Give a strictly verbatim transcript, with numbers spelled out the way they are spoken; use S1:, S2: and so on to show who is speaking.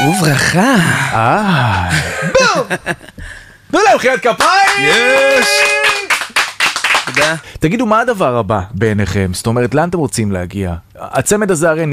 S1: וברכה.
S2: אה. בום! תנו להם חיית כפיים!
S1: יש! תודה.
S2: תגידו, מה הדבר הבא בעיניכם? זאת אומרת, לאן אתם רוצים להגיע? הצמד הזה הרי